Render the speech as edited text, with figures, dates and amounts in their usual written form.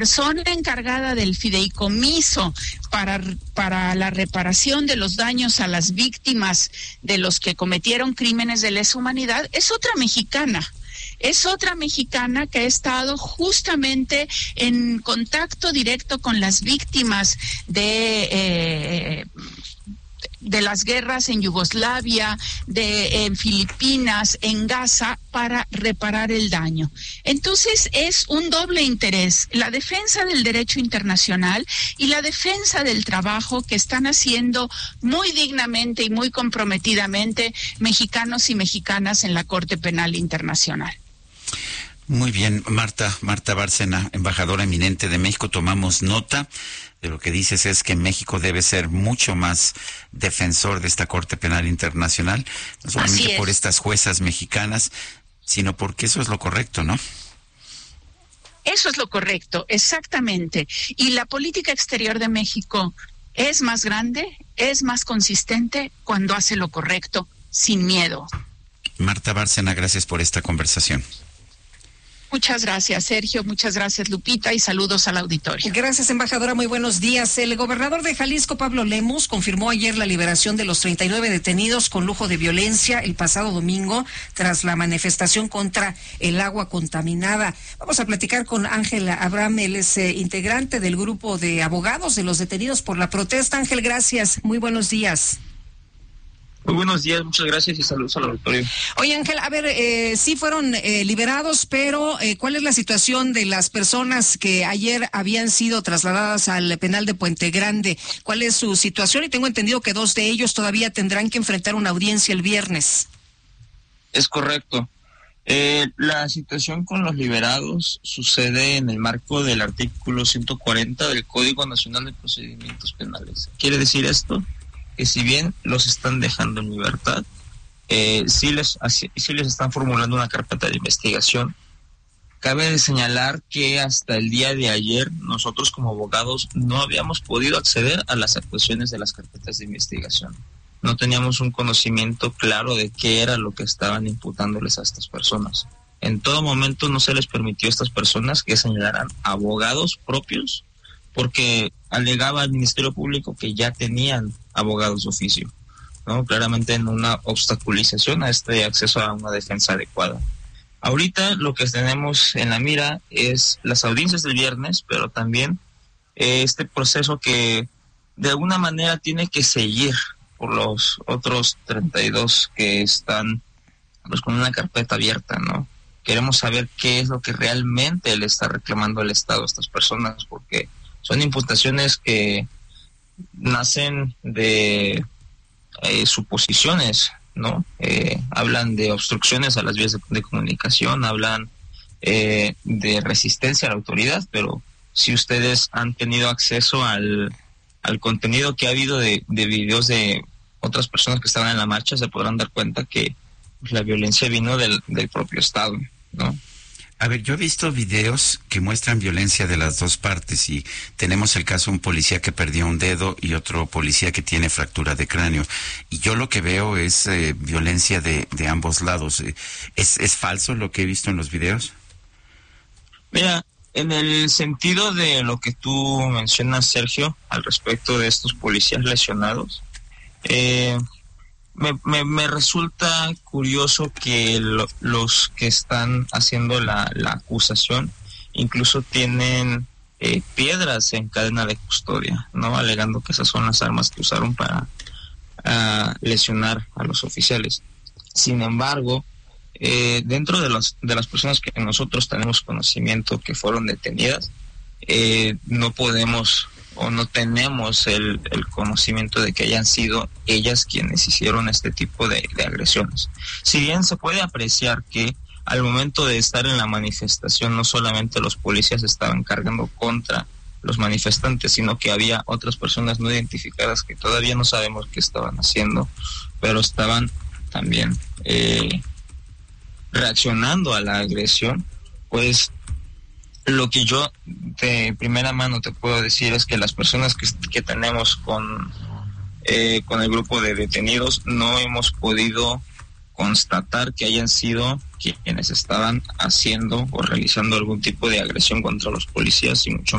persona encargada del fideicomiso para la reparación de los daños a las víctimas de los que cometieron crímenes de lesa humanidad es otra mexicana. Es otra mexicana que ha estado justamente en contacto directo con las víctimas de las guerras en Yugoslavia, en Filipinas, en Gaza, para reparar el daño. Entonces es un doble interés, la defensa del derecho internacional y la defensa del trabajo que están haciendo muy dignamente y muy comprometidamente mexicanos y mexicanas en la Corte Penal Internacional. Muy bien, Marta Bárcena, embajadora eminente de México, tomamos nota. De lo que dices es que México debe ser mucho más defensor de esta Corte Penal Internacional, no solamente por estas juezas mexicanas, sino porque eso es lo correcto, ¿no? Eso es lo correcto, exactamente. Y la política exterior de México es más grande, es más consistente cuando hace lo correcto, sin miedo. Marta Bárcena, gracias por esta conversación. Muchas gracias, Sergio. Muchas gracias, Lupita, y saludos al auditorio. Gracias, embajadora. Muy buenos días. El gobernador de Jalisco, Pablo Lemus, confirmó ayer la liberación de los 39 detenidos con lujo de violencia el pasado domingo tras la manifestación contra el agua contaminada. Vamos a platicar con Ángel Abraham, él es integrante del grupo de abogados de los detenidos por la protesta. Ángel, gracias. Muy buenos días. Muy buenos días, muchas gracias y saludos al auditorio. Oye, Ángel, a ver, sí fueron liberados, pero ¿cuál es la situación de las personas que ayer habían sido trasladadas al penal de Puente Grande? ¿Cuál es su situación? Y tengo entendido que 2 de ellos todavía tendrán que enfrentar una audiencia el viernes. Es correcto. La situación con los liberados sucede en el marco del artículo 140 del Código Nacional de Procedimientos Penales. ¿Quiere decir esto? Que si bien los están dejando en libertad, sí les están formulando una carpeta de investigación. Cabe señalar que hasta el día de ayer nosotros como abogados no habíamos podido acceder a las actuaciones de las carpetas de investigación. No teníamos un conocimiento claro de qué era lo que estaban imputándoles a estas personas. En todo momento no se les permitió a estas personas que señalaran abogados propios, porque alegaba al Ministerio Público que ya tenían abogados de oficio, ¿no? Claramente en una obstaculización a este acceso a una defensa adecuada. Ahorita lo que tenemos en la mira es las audiencias del viernes, pero también este proceso que de alguna manera tiene que seguir por los otros 32 que están pues con una carpeta abierta, ¿no? Queremos saber qué es lo que realmente le está reclamando el Estado a estas personas, porque son imputaciones que nacen de suposiciones, ¿no? Hablan de obstrucciones a las vías de comunicación, hablan de resistencia a la autoridad, pero si ustedes han tenido acceso al contenido que ha habido de videos de otras personas que estaban en la marcha, se podrán dar cuenta que pues, la violencia vino del propio Estado, ¿no? A ver, yo he visto videos que muestran violencia de las dos partes y tenemos el caso de un policía que perdió un dedo y otro policía que tiene fractura de cráneo. Y yo lo que veo es violencia de ambos lados. ¿Es falso lo que he visto en los videos? Mira, en el sentido de lo que tú mencionas, Sergio, al respecto de estos policías lesionados, me resulta curioso que los que están haciendo la acusación incluso tienen piedras en cadena de custodia, ¿no? Alegando que esas son las armas que usaron para lesionar a los oficiales. Sin embargo, dentro de las personas que nosotros tenemos conocimiento que fueron detenidas, no podemos o no tenemos el conocimiento de que hayan sido ellas quienes hicieron este tipo de agresiones. Si bien se puede apreciar que al momento de estar en la manifestación no solamente los policías estaban cargando contra los manifestantes, sino que había otras personas no identificadas que todavía no sabemos qué estaban haciendo, pero estaban también reaccionando a la agresión, pues lo que yo de primera mano te puedo decir es que las personas que tenemos con el grupo de detenidos no hemos podido constatar que hayan sido quienes estaban haciendo o realizando algún tipo de agresión contra los policías y mucho